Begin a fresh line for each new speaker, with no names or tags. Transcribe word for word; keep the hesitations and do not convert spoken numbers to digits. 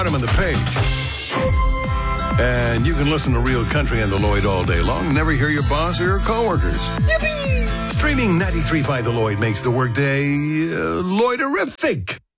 bottom of the page. And you can listen to Real Country and The Lloyd all day long. Never hear your boss or your coworkers. Yippee! Streaming ninety-three point five The Lloyd makes the workday uh, Lloyderific.